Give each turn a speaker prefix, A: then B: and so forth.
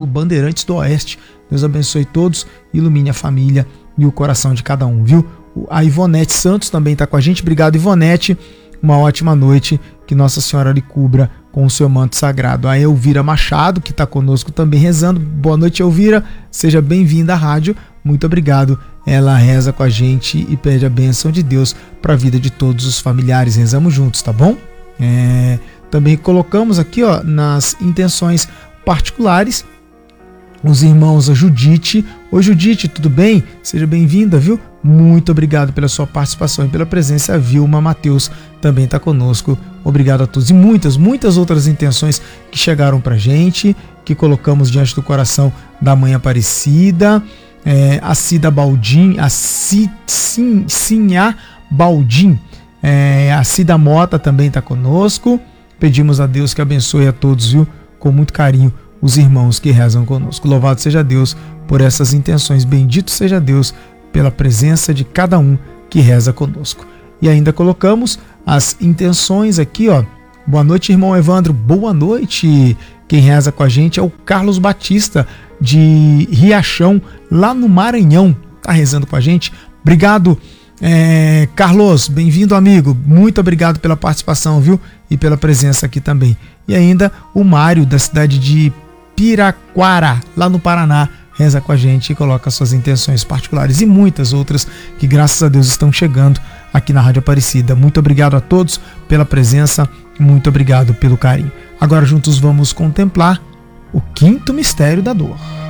A: Bandeirantes do Oeste. Deus abençoe todos, ilumine a família e o coração de cada um, viu? A Ivonete Santos também está com a gente. Obrigado, Ivonete. Uma ótima noite. Que Nossa Senhora lhe cubra com o seu manto sagrado. A Elvira Machado, que está conosco também rezando. Boa noite, Elvira. Seja bem-vinda à rádio. Muito obrigado. Ela reza com a gente e pede a bênção de Deus para a vida de todos os familiares. Rezamos juntos, tá bom? Também colocamos aqui, ó, nas intenções particulares, os irmãos, a Judite. Oi, Judite, tudo bem? Seja bem-vinda, viu? Muito obrigado pela sua participação e pela presença. A Vilma Mateus também está conosco. Obrigado a todos. E muitas outras intenções que chegaram pra gente, que colocamos diante do coração da Mãe Aparecida. A Cida Baldim, a Sinha Baldim, a Cida Mota também está conosco. Pedimos a Deus que abençoe a todos, viu? Com muito carinho, os irmãos que rezam conosco. Louvado seja Deus por essas intenções. Bendito seja Deus pela presença de cada um que reza conosco. E ainda colocamos as intenções aqui, ó. Boa noite, irmão Evandro. Boa noite. Quem reza com a gente é o Carlos Batista, de Riachão, lá no Maranhão. Tá rezando com a gente. Obrigado, Carlos. Bem-vindo, amigo. Muito obrigado pela participação, viu? E pela presença aqui também. E ainda o Mário, da cidade de Piraquara, lá no Paraná, reza com a gente e coloca suas intenções particulares e muitas outras que, graças a Deus, estão chegando aqui na Rádio Aparecida. Muito obrigado a todos pela presença, muito obrigado pelo carinho. Agora juntos vamos contemplar o quinto mistério da dor.